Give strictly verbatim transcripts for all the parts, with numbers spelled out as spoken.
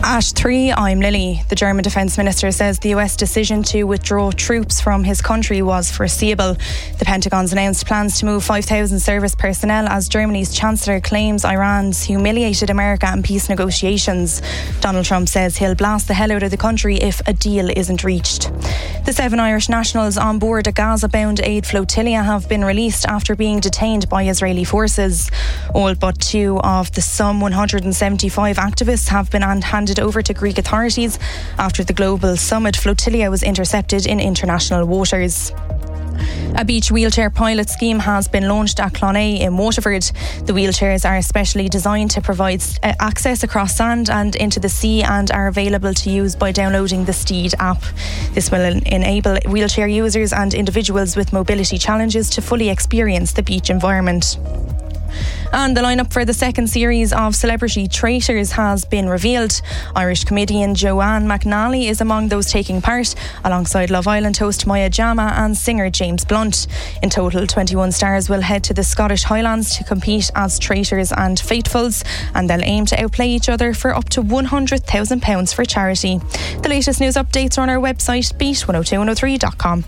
At three, I'm Lily. The German Defence Minister says the U S decision to withdraw troops from his country was foreseeable. The Pentagon's announced plans to move five thousand service personnel as Germany's Chancellor claims Iran's humiliated America in peace negotiations. Donald Trump says he'll blast the hell out of the country if a deal isn't reached. The seven Irish nationals on board a Gaza-bound aid flotilla have been released after being detained by Israeli forces. All but two of the some one hundred seventy-five activists have been handed over to Greek authorities after the Global Summit flotilla was intercepted in international waters. A beach wheelchair pilot scheme has been launched at Clonea in Waterford. The wheelchairs are specially designed to provide access across sand and into the sea and are available to use by downloading the Steed app. This will enable wheelchair users and individuals with mobility challenges to fully experience the beach environment. And the lineup for the second series of Celebrity Traitors has been revealed. Irish comedian Joanne McNally is among those taking part, alongside Love Island host Maya Jama and singer James Blunt. In total, twenty-one stars will head to the Scottish Highlands to compete as traitors and faithfuls, and they'll aim to outplay each other for up to one hundred thousand pounds for charity. The latest news updates are on our website, beat one oh two one oh three dot com.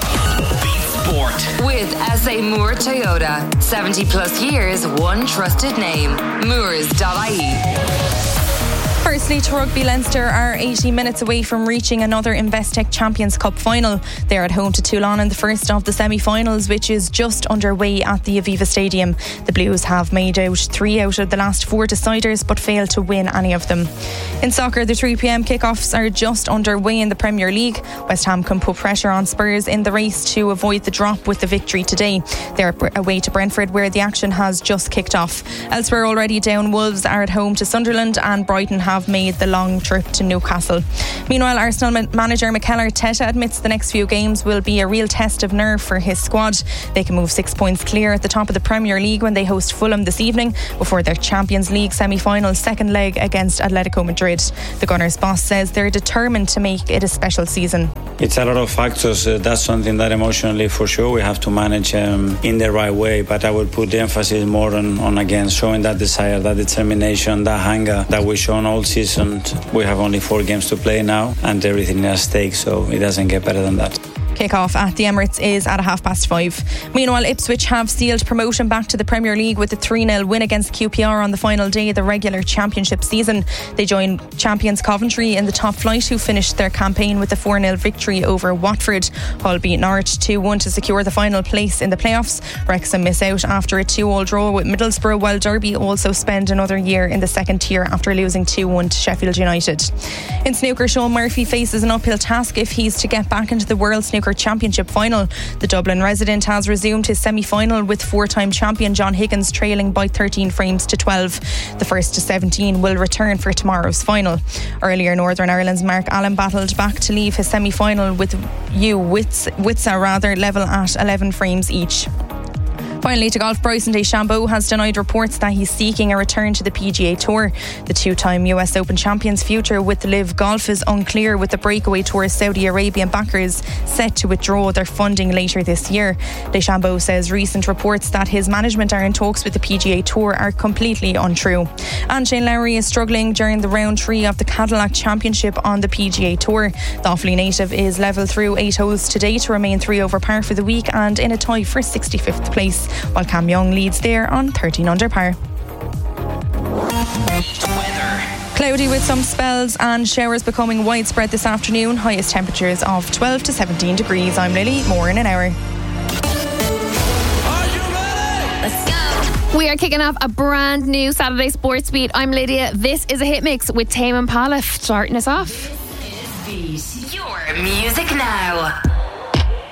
Sport. With S A Moore Toyota. seventy plus years, one trusted name. Moores dot I E. Firstly, to rugby, Leinster are eighty minutes away from reaching another Investec Champions Cup final. They are at home to Toulon in the first of the semi-finals, which is just underway at the Aviva Stadium. The Blues have made out three out of the last four deciders, but failed to win any of them. In soccer, the three p.m. kickoffs are just underway in the Premier League. West Ham can put pressure on Spurs in the race to avoid the drop with the victory today. They're away to Brentford, where the action has just kicked off. Elsewhere, already down, Wolves are at home to Sunderland, and Brighton have have made the long trip to Newcastle. Meanwhile, Arsenal manager Mikel Arteta admits the next few games will be a real test of nerve for his squad. They can move six points clear at the top of the Premier League when they host Fulham this evening before their Champions League semi-final second leg against Atletico Madrid. The Gunners' boss says they're determined to make it a special season. It's a lot of factors. Uh, that's something that emotionally, for sure, we have to manage um, in the right way. But I would put the emphasis more on, on again, showing that desire, that determination, that hunger that we've shown all season. We have only four games to play now, and everything is at stake, so it doesn't get better than that. Kick-off at the Emirates is at a half past five. Meanwhile, Ipswich have sealed promotion back to the Premier League with a three nil win against Q P R on the final day of the regular championship season. They join champions Coventry in the top flight, who finished their campaign with a four nil victory over Watford. Hull beat Norwich two one to secure the final place in the playoffs. Wrexham miss out after a two all draw with Middlesbrough, while Derby also spend another year in the second tier after losing two one to Sheffield United. In snooker, Sean Murphy faces an uphill task if he's to get back into the World Snooker Championship final. The Dublin resident has resumed his semi-final with four-time champion John Higgins trailing by thirteen frames to twelve. The first to seventeen will return for tomorrow's final. Earlier, Northern Ireland's Mark Allen battled back to leave his semi-final with Hugh Witz, Witsa rather level at eleven frames each. Finally, to golf, Bryson DeChambeau has denied reports that he's seeking a return to the P G A Tour. The two-time U S Open champion's future with Live Golf is unclear, with the Breakaway Tour's Saudi Arabian backers set to withdraw their funding later this year. DeChambeau says recent reports that his management are in talks with the P G A Tour are completely untrue. And Shane Lowry is struggling during the round three of the Cadillac Championship on the P G A Tour. The Offaly native is level through eight holes today to remain three over par for the week and in a tie for sixty-fifth place, while Cam Young leads there on thirteen under par. Weather. Cloudy with some spells and showers becoming widespread this afternoon. Highest temperatures of twelve to seventeen degrees. I'm Lily, more in an hour. Let's go. We are kicking off a brand new Saturday Sports Beat. I'm Lydia. This is a hit mix with Tame Impala starting us off. Your music now.